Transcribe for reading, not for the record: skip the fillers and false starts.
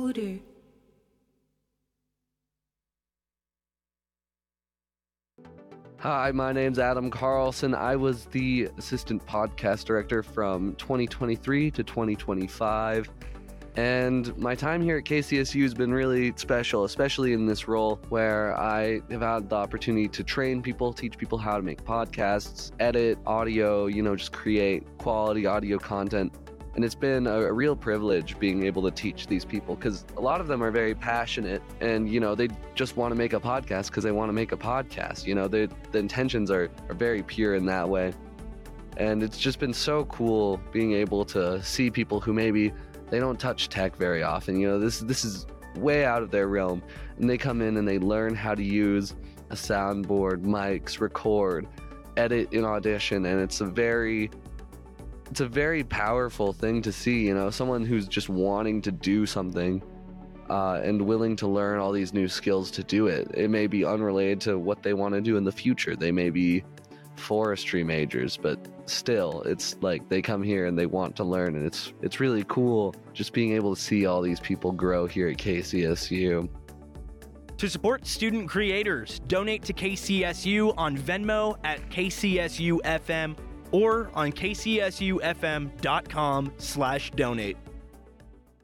Voodoo. Hi, my name's Adam Carlson. I was the assistant podcast director from 2023 to 2025. And my time here at KCSU has been really special, especially in this role where I have had the opportunity to train people, teach people how to make podcasts, edit audio, just create quality audio content. And it's been a real privilege being able to teach these people because a lot of them are very passionate and, they just want to make a podcast because they want to make a podcast. The intentions are very pure in that way. And it's just been so cool being able to see people who maybe they don't touch tech very often. This is way out of their realm. And they come in and they learn how to use a soundboard, mics, record, edit in Audition. And it's a very powerful thing to see, someone who's just wanting to do something and willing to learn all these new skills to do it. It may be unrelated to what they want to do in the future. They may be forestry majors, but still, it's like they come here and they want to learn, and it's really cool just being able to see all these people grow here at KCSU. To support student creators, donate to KCSU on Venmo at KCSUFM or on kcsufm.com/donate.